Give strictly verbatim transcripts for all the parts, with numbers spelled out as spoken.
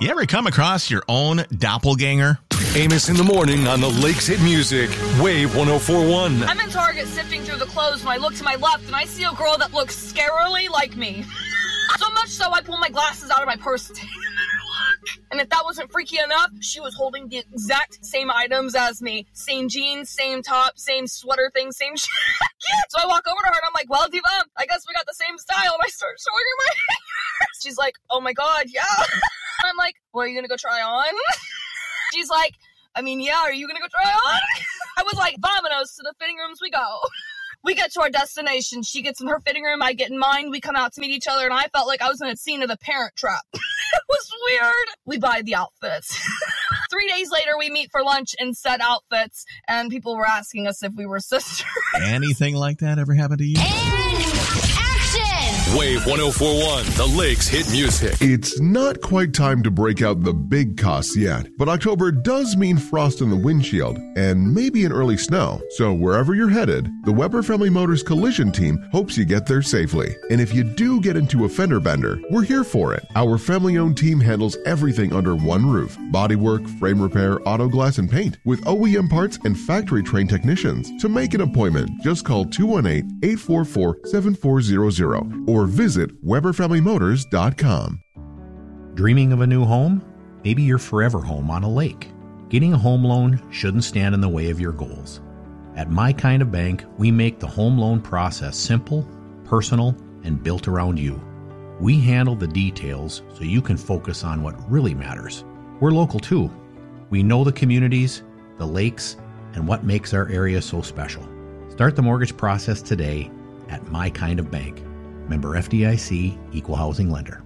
You ever come across your own doppelganger? Amos in the morning on the Lakes Hit Music. Wave one oh four point one. I'm in Target sifting through the clothes when I look to my left and I see a girl that looks scarily like me. So much so I pull my glasses out of my purse to take a better look. And if that wasn't freaky enough, she was holding the exact same items as me. Same jeans, same top, same sweater thing, same jacket. So I walk over to her and I'm like, well, Diva, I guess we got the same style. And I start showing her my hair. She's like, oh my God, yeah. I'm like, well, are you going to go try on? She's like, I mean, yeah, are you going to go try on? I was like, vamonos, to the fitting rooms we go. We get to our destination. She gets in her fitting room. I get in mine. We come out to meet each other, and I felt like I was in a scene of The Parent Trap. It was weird. We buy the outfits. Three days later, we meet for lunch in said outfits, and people were asking us if we were sisters. Anything like that ever happened to you? And action! Wave one oh four point one, the Lakes Hit Music. It's not quite time to break out the big costs yet, but October does mean frost in the windshield and maybe an early snow. So wherever you're headed, the Weber Family Motors Collision Team hopes you get there safely. And if you do get into a fender bender, we're here for it. Our family-owned team handles everything under one roof: bodywork, frame repair, auto glass, and paint, with O E M parts and factory-trained technicians. To make an appointment, just call two one eight, eight four four, seven four zero zero or visit Weber Family Motors dot com. Dreaming of a new home? Maybe your forever home on a lake. Getting a home loan shouldn't stand in the way of your goals. At My Kind of Bank, we make the home loan process simple, personal, and built around you. We handle the details so you can focus on what really matters. We're local too. We know the communities, the lakes, and what makes our area so special. Start the mortgage process today at My Kind of Bank. Member F D I C, Equal Housing Lender.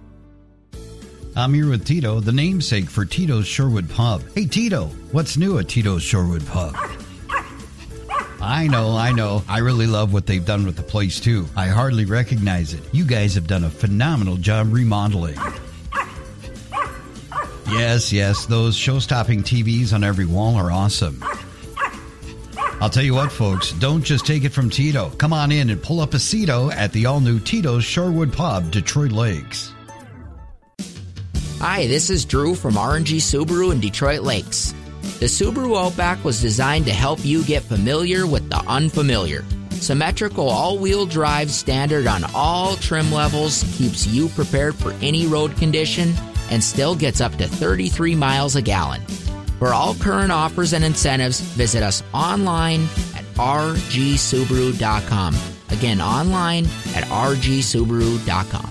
I'm here with Tito, the namesake for Tito's Shorewood Pub. Hey, Tito, what's new at Tito's Shorewood Pub? I know, I know. I really love what they've done with the place, too. I hardly recognize it. You guys have done a phenomenal job remodeling. Yes, yes, those show-stopping T Vs on every wall are awesome. I'll tell you what, folks, don't just take it from Tito. Come on in and pull up a seato at the all-new Tito's Shorewood Pub, Detroit Lakes. Hi, this is Drew from R and G Subaru in Detroit Lakes. The Subaru Outback was designed to help you get familiar with the unfamiliar. Symmetrical all-wheel drive standard on all trim levels keeps you prepared for any road condition and still gets up to thirty-three miles a gallon. For all current offers and incentives, visit us online at r g subaru dot com. Again, online at r g subaru dot com.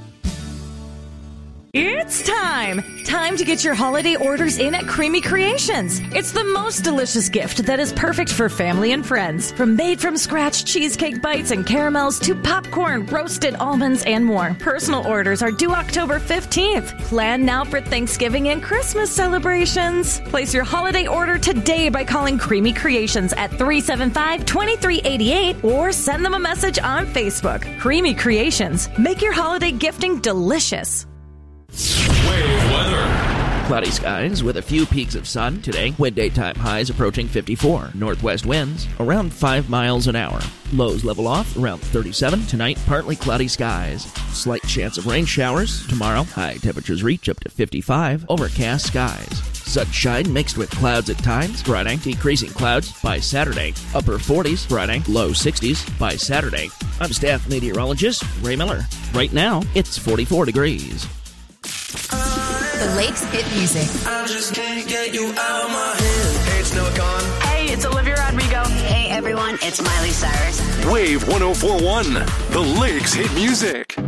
It's time! Time to get your holiday orders in at Creamy Creations. It's the most delicious gift that is perfect for family and friends. From made-from-scratch cheesecake bites and caramels to popcorn, roasted almonds, and more. Personal orders are due October fifteenth. Plan now for Thanksgiving and Christmas celebrations. Place your holiday order today by calling Creamy Creations at three seven five, two three eight eight or send them a message on Facebook. Creamy Creations. Make your holiday gifting delicious. Wave weather. Cloudy skies with a few peaks of sun today. Wind daytime highs approaching fifty-four. Northwest winds around five miles an hour. Lows level off around thirty-seven. Tonight, partly cloudy skies. Slight chance of rain showers. Tomorrow, high temperatures reach up to fifty-five. Overcast skies. Sunshine mixed with clouds at times. Friday, decreasing clouds by Saturday. Upper forties Friday, low sixties by Saturday. I'm staff meteorologist Ray Miller. Right now, it's forty-four degrees. The Lakes Hit Music. I just can't get you out of my head. Hey, it's Noah Kahan. Hey, it's Olivia Rodrigo. Hey, everyone, it's Miley Cyrus. Wave one oh four point one, the Lakes Hit Music.